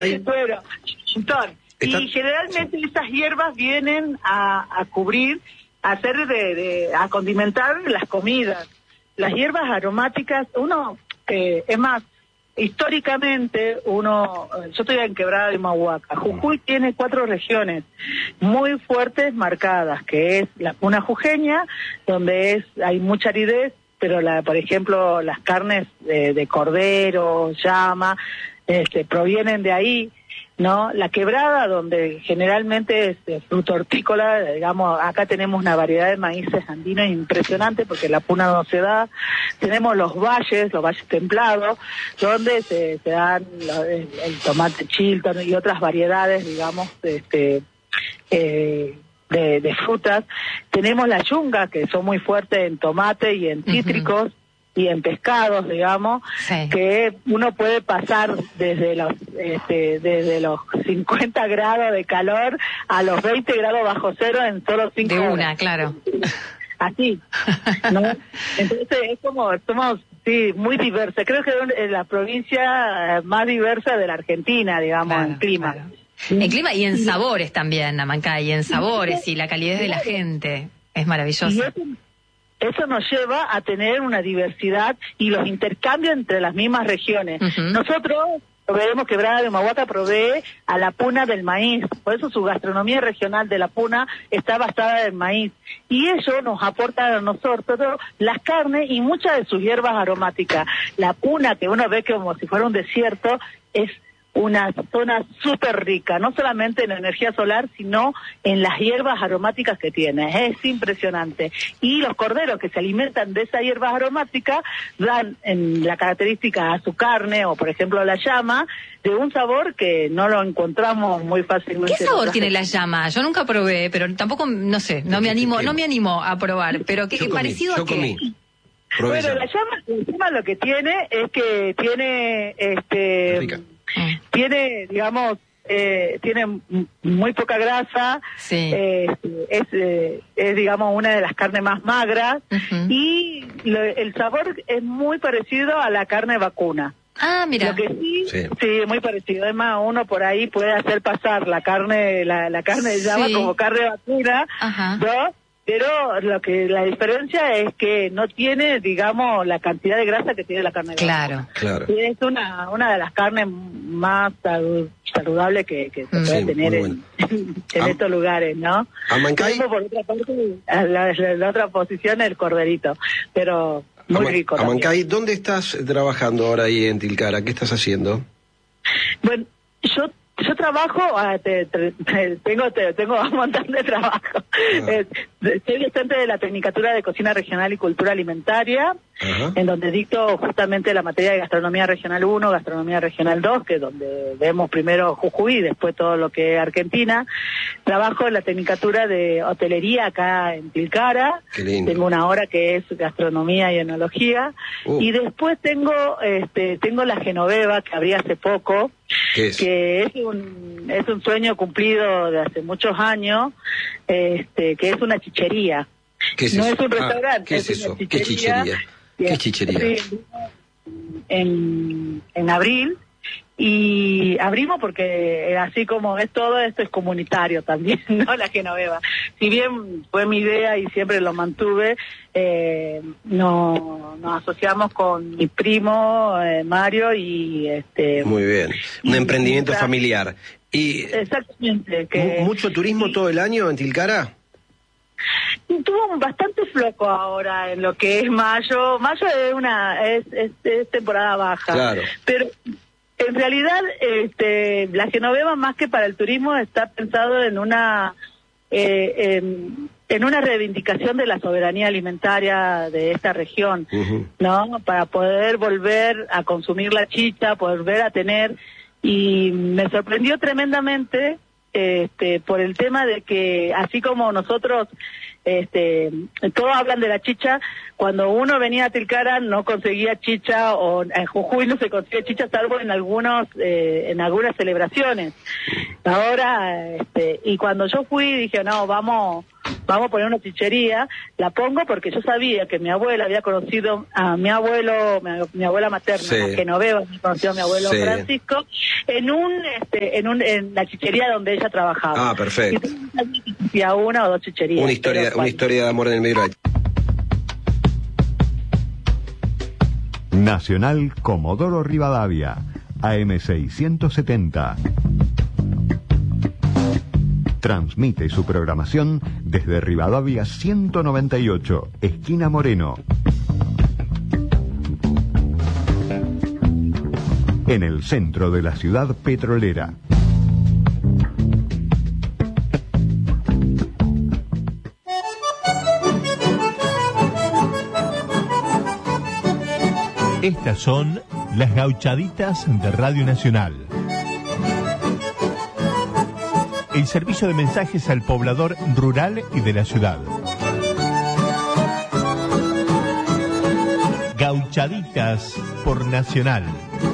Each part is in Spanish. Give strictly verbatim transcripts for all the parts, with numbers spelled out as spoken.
Bueno, un montón. Y generalmente esas hierbas vienen a, a cubrir, a hacer de, de, a condimentar las comidas. Las hierbas aromáticas, uno, eh, es más, históricamente uno, yo estoy en Quebrada de Humahuaca, Jujuy tiene cuatro regiones muy fuertes marcadas, que es la puna jujeña, donde es hay mucha aridez, pero la, por ejemplo las carnes de, de cordero, llama, este, provienen de ahí, ¿no? La Quebrada, donde generalmente es eh, fruto hortícola, digamos, acá tenemos una variedad de maíces andinos impresionante porque la puna no se da. Tenemos los valles, los valles templados, donde se, se dan lo, el, el tomate Chilton y otras variedades, digamos, este, eh, de, de frutas. Tenemos la yunga, que son muy fuertes en tomate y en cítricos. Uh-huh. Y en pescados, digamos, sí. Que uno puede pasar desde los este, desde los cincuenta grados de calor a los veinte grados bajo cero en solo cinco horas. De una, claro. Así, ¿no? Entonces es como, somos, sí, muy diversos. Creo que es la provincia más diversa de la Argentina, digamos, claro, en clima. Claro. En clima y en sabores también, Amancay, y en sabores y la calidez de la gente. Es maravilloso. Eso nos lleva a tener una diversidad y los intercambios entre las mismas regiones. Uh-huh. Nosotros, proveemos, Quebrada de Humahuaca provee a la puna del maíz, por eso su gastronomía regional de la puna está basada en maíz. Y eso nos aporta a nosotros las carnes y muchas de sus hierbas aromáticas. La puna, que uno ve como si fuera un desierto, es una zona súper rica, no solamente en energía solar, sino en las hierbas aromáticas que tiene. Es impresionante. Y los corderos que se alimentan de esas hierbas aromáticas dan en la característica a su carne, o por ejemplo la llama, de un sabor que no lo encontramos muy fácilmente. ¿Qué sabor tiene la llama? Yo nunca probé, pero tampoco, no sé, no me animo, no me animo a probar, pero ¿qué parecido a qué? Bueno, la llama, la llama lo que tiene es que tiene este rica. Tiene, digamos, eh, tiene muy poca grasa, sí. eh, es, eh, es, digamos, una de las carnes más magras, uh-huh. y lo, el sabor es muy parecido a la carne vacuna. Ah, mira. Lo que sí, sí, sí, muy parecido. Además, uno por ahí puede hacer pasar la carne, la, la carne de llama sí. como carne vacuna, uh-huh. ¿no? Pero lo que la diferencia es que no tiene, digamos, la cantidad de grasa que tiene la carne de claro, vaca. Claro. Y es una una de las carnes más saludables que, que se sí, puede tener en, en estos lugares, ¿no? Amancay. Tengo por otra parte, la, la, la otra posición, el corderito, pero muy Ama, rico. Amancay, ¿dónde estás trabajando ahora ahí en Tilcara? ¿Qué estás haciendo? Bueno, yo Yo trabajo, uh, te, te, te, tengo te, tengo un montón de trabajo. Ah. Eh, soy docente de la Tecnicatura de Cocina Regional y Cultura Alimentaria, uh-huh. en donde dicto justamente la materia de Gastronomía Regional uno, Gastronomía Regional dos, que es donde vemos primero Jujuy y después todo lo que es Argentina. Trabajo en la Tecnicatura de Hotelería acá en Tilcara. Qué lindo. Tengo una hora que es Gastronomía y Enología. Uh. Y después tengo este tengo la Genoveva, que abrí hace poco. ¿Qué es? Que es un es un sueño cumplido de hace muchos años, este que es una chichería. ¿Qué es no eso? es un restaurante. Ah, ¿qué es, es eso? Chichería, ¿Qué chichería? ¿Qué chichería? Sí, en, en abril. Y abrimos porque así como es todo esto es comunitario también, ¿no? La Genoveva. Si bien fue mi idea y siempre lo mantuve, eh, no, nos asociamos con mi primo eh, Mario y este. Muy bien. Un y, emprendimiento y, familiar. Y exactamente. Que, ¿Mucho turismo y, todo el año en Tilcara? Tuvo bastante flojo ahora en lo que es mayo. Mayo es una es, es, es temporada baja. Claro. Pero en realidad, este, la Genoveva, más que para el turismo, está pensado en una eh, en, en una reivindicación de la soberanía alimentaria de esta región, uh-huh. ¿no? Para poder volver a consumir la chicha, volver a tener, y me sorprendió tremendamente este, por el tema de que, así como nosotros, este, todos hablan de la chicha, cuando uno venía a Tilcara no conseguía chicha, o en Jujuy no se consigue chicha salvo en algunos eh, en algunas celebraciones. Ahora este, y cuando yo fui dije, no, vamos vamos a poner una chichería, la pongo porque yo sabía que mi abuela había conocido a mi abuelo, mi, mi abuela materna, sí. a Genoveva, conoció a mi abuelo sí. Francisco, en un, este, en un, en la chichería donde ella trabajaba. Ah, perfecto. Y a una o dos chicherías. Una historia, una historia de amor en el medio. Nacional Comodoro Rivadavia, A M seiscientos setenta. Transmite su programación desde Rivadavia ciento noventa y ocho, esquina Moreno. En el centro de la ciudad petrolera. Estas son las gauchaditas de Radio Nacional. El servicio de mensajes al poblador rural y de la ciudad. Gauchaditas por Nacional.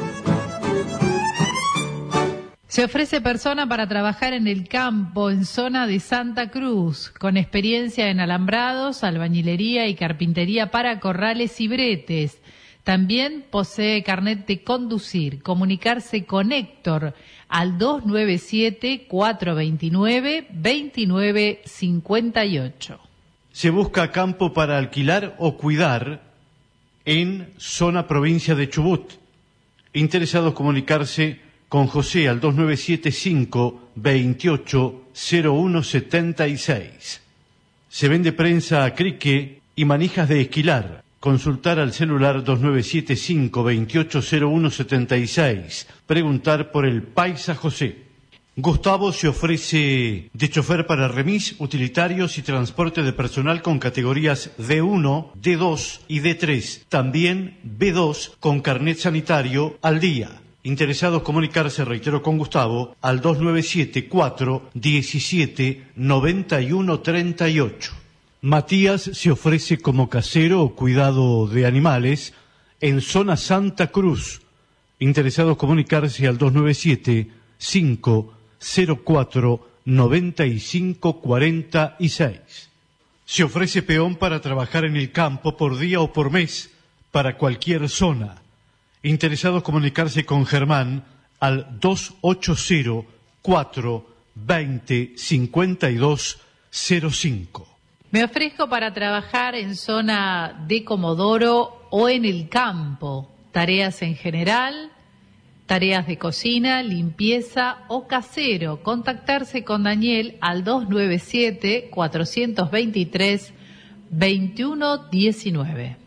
Se ofrece persona para trabajar en el campo, en zona de Santa Cruz, con experiencia en alambrados, albañilería y carpintería para corrales y bretes. También posee carnet de conducir. Comunicarse con Héctor al dos nueve siete, cuatro dos nueve, dos nueve cinco ocho. Se busca campo para alquilar o cuidar en zona provincia de Chubut. Interesados comunicarse con José al dos nueve siete cinco, veintiocho, cero uno setenta y seis. Se vende prensa a crique y manijas de esquilar. Consultar al celular dos nueve siete cinco, veintiocho, cero uno setenta y seis. Preguntar por el Paisa José. Gustavo se ofrece de chofer para remis, utilitarios y transporte de personal con categorías D uno, D dos y D tres. También B dos con carnet sanitario al día. Interesados comunicarse, reitero, con Gustavo al dos nueve siete cuatro, diecisiete, noventa y uno treinta y ocho. Matías se ofrece como casero o cuidado de animales en zona Santa Cruz. Interesados comunicarse al dos nueve siete cinco cero cuatro, noventa y cinco cuarenta y seis. Se ofrece peón para trabajar en el campo por día o por mes para cualquier zona. Interesados comunicarse con Germán al dos ocho cero cuatro veinte cincuenta y dos cero cinco. Me ofrezco para trabajar en zona de Comodoro o en el campo. Tareas en general, tareas de cocina, limpieza o casero. Contactarse con Daniel al dos nueve siete, cuatro dos tres, dos uno uno nueve.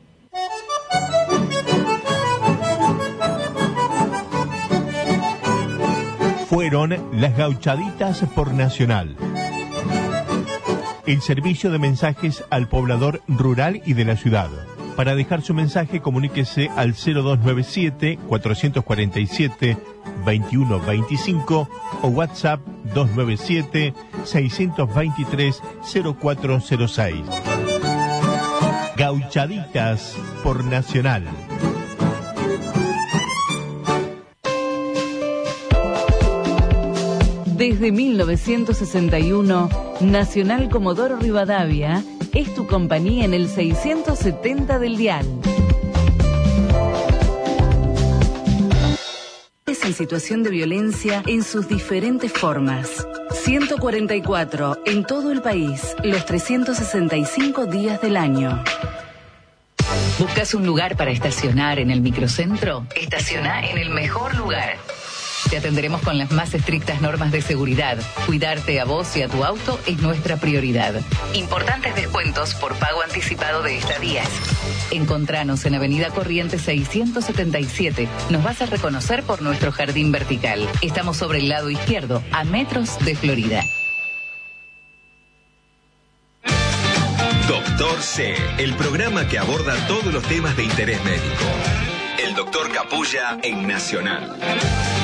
Fueron las gauchaditas por Nacional. El servicio de mensajes al poblador rural y de la ciudad. Para dejar su mensaje, comuníquese al cero dos nueve siete, cuatro cuatro siete, dos uno dos cinco o WhatsApp dos nueve siete, seis dos tres, cero cuatro cero seis. Gauchaditas por Nacional. Desde mil novecientos sesenta y uno, Nacional Comodoro Rivadavia es tu compañía en el seiscientos setenta del dial. Es en situación de violencia en sus diferentes formas. ciento cuarenta y cuatro en todo el país, los trescientos sesenta y cinco días del año. ¿Buscas un lugar para estacionar en el microcentro? Estaciona en el mejor lugar. Te atenderemos con las más estrictas normas de seguridad. Cuidarte a vos y a tu auto es nuestra prioridad. Importantes descuentos por pago anticipado de estadías. Encontranos en Avenida Corrientes seiscientos setenta y siete. Nos vas a reconocer por nuestro jardín vertical. Estamos sobre el lado izquierdo, a metros de Florida. Doctor C, el programa que aborda todos los temas de interés médico. El doctor Capulla en Nacional.